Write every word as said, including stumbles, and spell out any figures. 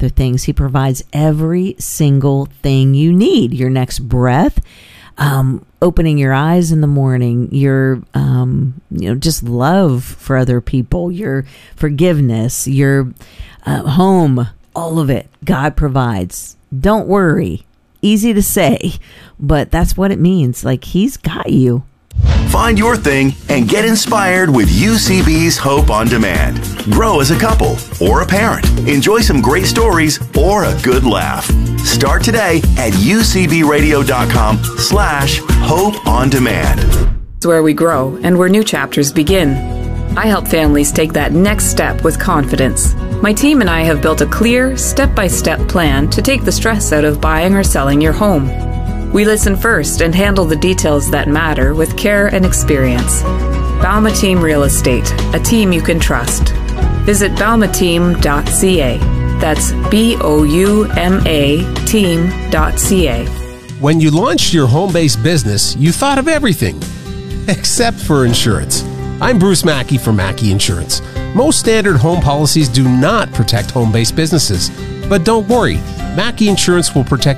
other things. He provides every single thing you need. Your next breath, um, opening your eyes in the morning, your, um, you know, just love for other people, your forgiveness, your uh, home, all of it. God provides. Don't worry. Easy to say, but that's what it means. Like, he's got you. Find your thing and get inspired with U C B's Hope on Demand. Grow as a couple or a parent. Enjoy some great stories or a good laugh. Start today at ucbradio.com slash hope on demand. It's where we grow and where new chapters begin. I help families take that next step with confidence. My team and I have built a clear, step-by-step plan to take the stress out of buying or selling your home. We listen first and handle the details that matter with care and experience. Bauma Team Real Estate, a team you can trust. Visit bauma team dot c a. That's B O U M A team dot c a. When you launched your home-based business, you thought of everything except for insurance. I'm Bruce Mackey from Mackey Insurance. Most standard home policies do not protect home-based businesses. But don't worry, Mackey Insurance will protect